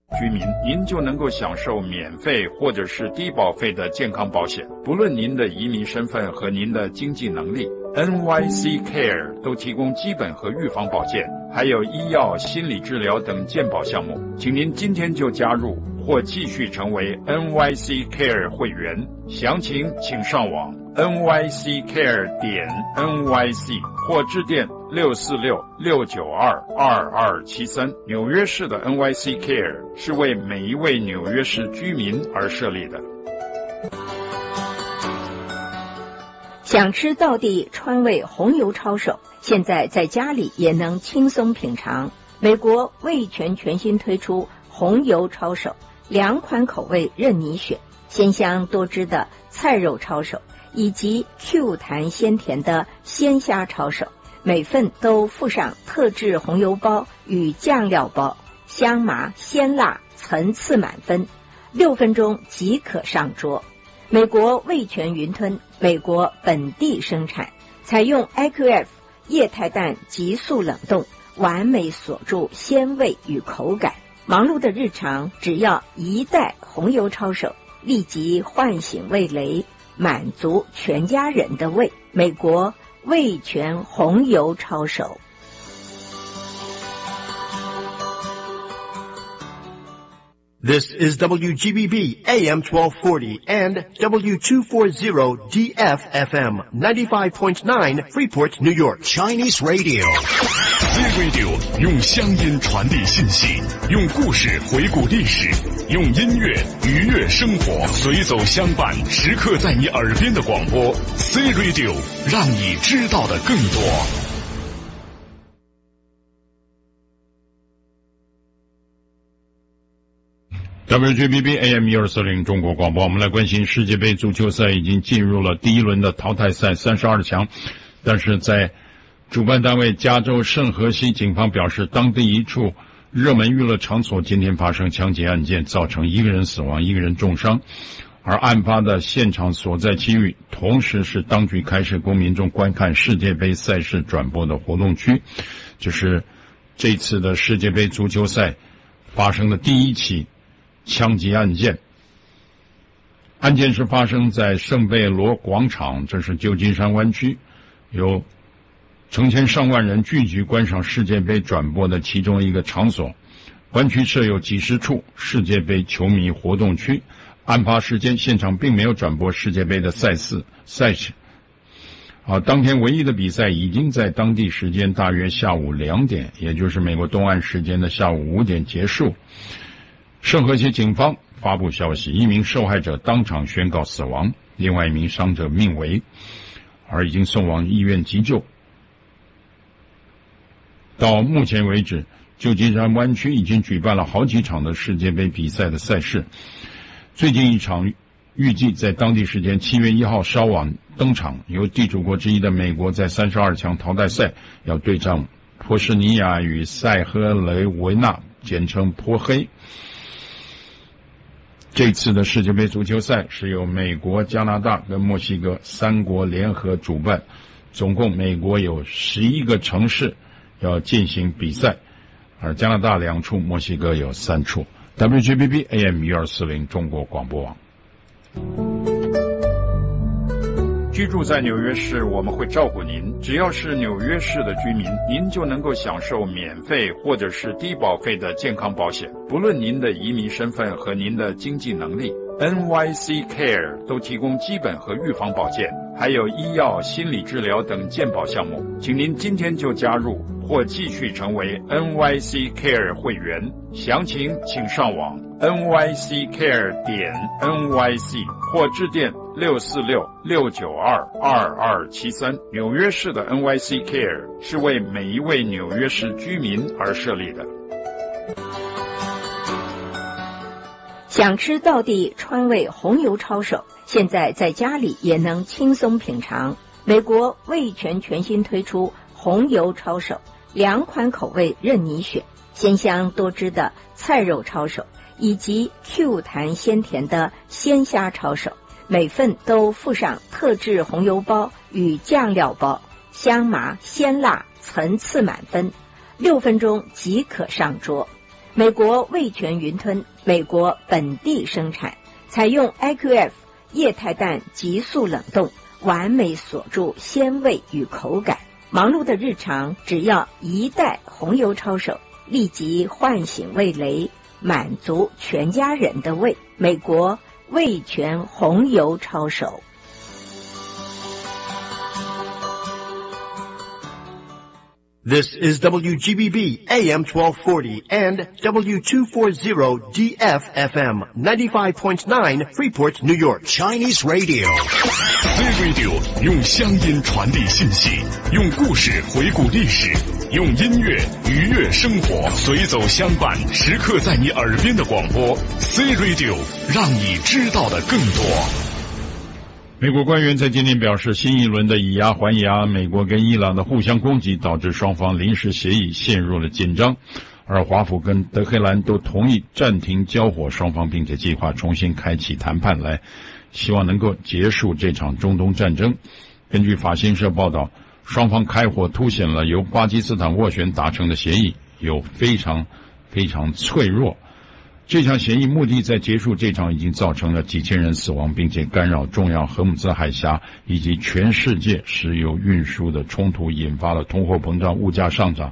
居民，您就能够享受免费或者是低保费的健康保险，不论您的移民身份和您的经济能力。NYC Care 都提供基本和预防保健，还有医药、心理治疗等健保项目。请您今天就加入或继续成为 NYC Care 会员，详情请上网 nyccare.nyc 或致电646-692-2273。纽约市的 NYC Care 是为每一位纽约市居民而设立的。 想吃道地川味红油抄手，现在在家里也能轻松品尝。美国味全全新推出红油抄手，2款口味任你选，鲜香多汁的菜肉抄手以及 Q 弹鲜甜的鲜虾抄手，每份都附上特制红油包与酱料包，香麻鲜辣层次满分，6分钟即可上桌。美国味全云吞，美国本地生产，采用 IQF 液态氮急速冷冻，完美锁住鲜味与口感。忙碌的日常，只要一袋红油抄手，立即唤醒味蕾，满足全家人的胃。美国味全红油抄手。 This is WGBB AM 1240 and W240 DFFM 95.9 Freeport, New York. Chinese Radio. Z-Radio 用乡音传递信息，用故事回顾历史，用音乐愉悦生活，随走相伴，时刻在你耳边的广播 Z-Radio 让你知道的更多。 WGBB AM 1240中国广播，我们来关心世界杯足球赛已经进入了第一轮的淘汰赛32强，但是在主办单位加州圣荷西警方表示，当地一处热门娱乐场所今天发生枪击案件，造成1个人死亡，1个人重伤，而案发的现场所在区域同时是当局开始供民众观看世界杯赛事转播的活动区，就是这次的世界杯足球赛发生的第一起枪击案件。案件是发生在圣贝罗广场，这是旧金山湾区，有成千上万人聚集观赏世界杯转播的其中一个场所。湾区设有几十处世界杯球迷活动区。案发时间现场并没有转播世界杯的赛事。当天唯一的比赛已经在当地时间大约下午2点，也就是美国东岸时间的下午5点结束。圣荷西警方发布消息，1名受害者当场宣告死亡，另外1名伤者命危，而已经送往医院急救。到目前为止，旧金山湾区已经举办了好几场的世界杯比赛的赛事，最近一场预计在当地时间7月1号稍晚登场，由地主国之一的美国在32强淘汰赛要对战波士尼亚与塞赫雷维纳，简称波黑。这次的世界杯足球赛是由美国、加拿大跟墨西哥3国联合主办，总共美国有11个城市要进行比赛，而加拿大2处，墨西哥有3处。WGBB AM 1240中国广播网。居住在纽约市，我们会照顾您。只要是纽约市的居民，您就能够享受免费或者是低保费的健康保险，不论您的移民身份和您的经济能力。NYC Care 都提供基本和预防保健，还有医药、心理治疗等健保项目。请您今天就加入或继续成为 NYC Care 会员，详情请上网 nyccare.nyc 或致电646-692-2273。纽约市的 NYC Care 是为每一位纽约市居民而设立的。 想吃道地川味红油抄手，现在在家里也能轻松品尝。美国味全全新推出红油抄手，2款口味任你选，鲜香多汁的菜肉抄手以及 Q 弹鲜甜的鲜虾抄手，每份都附上特制红油包与酱料包，香麻鲜辣层次满分，6分钟即可上桌。 美国味全云吞，美国本地生产，采用 IQF 液态氮急速冷冻，完美锁住鲜味与口感。忙碌的日常，只要一袋红油抄手，立即唤醒味蕾，满足全家人的胃。美国味全红油抄手。 This is WGBB AM 1240 and W240DF FM 95.9 Freeport, New York. Chinese Radio. Z Radio 用乡音传递信息，用故事回顾历史，用音乐愉悦生活，随走相伴，时刻在你耳边的广播。Z Radio 让你知道的更多。 美国官员在今天表示，新一轮的以牙还牙，美国跟伊朗的互相攻击导致双方临时协议陷入了紧张，而华府跟德黑兰都同意暂停交火双方，并且计划重新开启谈判，来希望能够结束这场中东战争。根据法新社报道，双方开火凸显了由巴基斯坦斡旋达成的协议有非常脆弱。这项协议目的在结束这场已经造成了几千人死亡，并且干扰重要荷姆兹海峡以及全世界石油运输的冲突，引发了通货膨胀、物价上涨，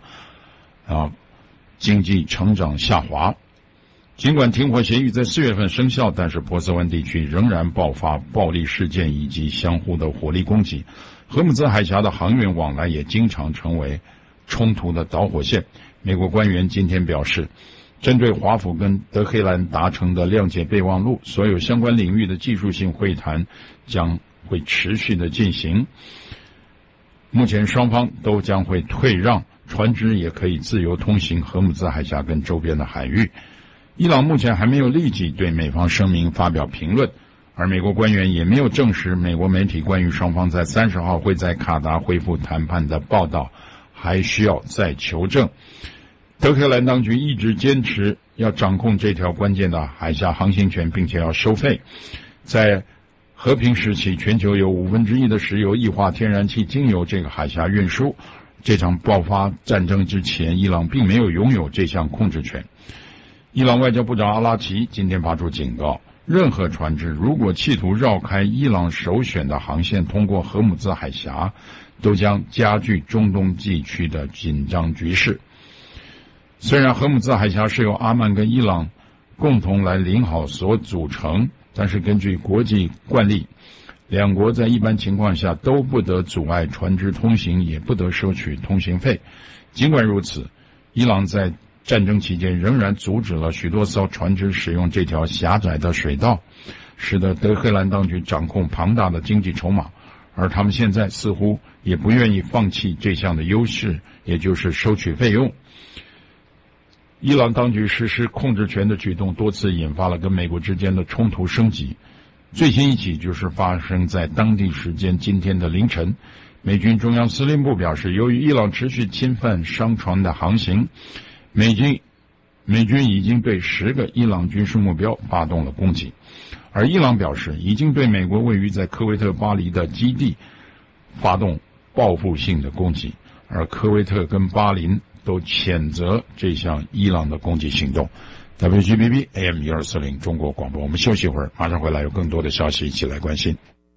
经济成长下滑。尽管停火协议在4月份生效，但是波斯湾地区仍然爆发暴力事件以及相互的火力攻击，荷姆兹海峡的航运往来也经常成为冲突的导火线。美国官员今天表示，针对华府跟德黑兰达成的谅解备忘录，所有相关领域的技术性会谈将会持续的进行。目前双方都将会退让，船只也可以自由通行荷姆兹海峡跟周边的海域。伊朗目前还没有立即对美方声明发表评论，而美国官员也没有证实美国媒体关于双方在30号会在卡达恢复谈判的报道，还需要再求证。德黑兰当局一直坚持要掌控这条关键的海峡航行权，并且要收费。在和平时期，全球有1/5的石油、液化天然气经由这个海峡运输。这场爆发战争之前，伊朗并没有拥有这项控制权。伊朗外交部长阿拉奇今天发出警告，任何船只如果企图绕开伊朗首选的航线通过荷姆兹海峡，都将加剧中东地区的紧张局势。虽然荷姆兹海峡是由阿曼跟伊朗共同来领好所组成，但是根据国际惯例，两国在一般情况下都不得阻碍船只通行，也不得收取通行费。尽管如此，伊朗在战争期间仍然阻止了许多艘船只使用这条狭窄的水道，使得德黑兰当局掌控庞大的经济筹码，而他们现在似乎也不愿意放弃这项的优势，也就是收取费用。伊朗当局实施控制权的举动多次引发了跟美国之间的冲突升级，最新一起就是发生在当地时间今天的凌晨。美军中央司令部表示，由于伊朗持续侵犯商船的航行，美军已经对10个伊朗军事目标发动了攻击，而伊朗表示已经对美国位于在科威特巴黎的基地发动报复性的攻击，而科威特跟巴林都谴责这项伊朗的攻击行动。WGBB AM 1240中国广播，我们休息一会儿，马上回来有更多的消息一起来关心。